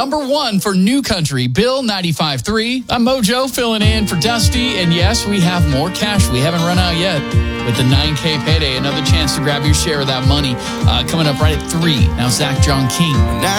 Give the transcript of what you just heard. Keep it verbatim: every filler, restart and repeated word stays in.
number one for New Country, Bill ninety-five point three. I'm Mojo filling in for Dusty. And yes, we have more cash. We haven't run out yet. With the nine K payday, another chance to grab your share of that money uh, coming up right at three. Now, Zach John King.